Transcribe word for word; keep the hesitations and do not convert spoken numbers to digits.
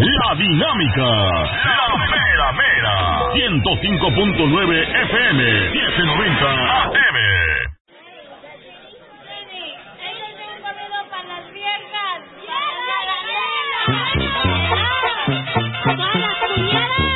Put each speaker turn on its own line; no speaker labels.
La Dinámica, La Mera Mera, ciento cinco punto nueve F M, mil noventa A M.
¡Todas las cuñadas!